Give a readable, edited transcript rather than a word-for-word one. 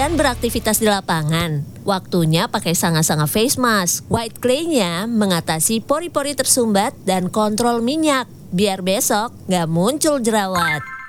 Kalian beraktivitas di lapangan, waktunya pakai sanga-sanga face mask. White clay-nya mengatasi pori-pori tersumbat dan kontrol minyak, biar besok nggak muncul jerawat.